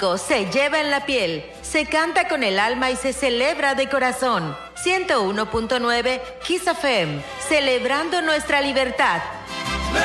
México se lleva en la piel, se canta con el alma y se celebra de corazón. 101.9 Kiss FM, celebrando nuestra libertad.